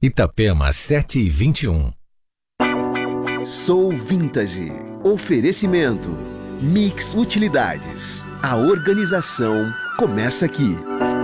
Itapema 7h21. Sou Vintage. Oferecimento Mix Utilidades. A organização começa aqui.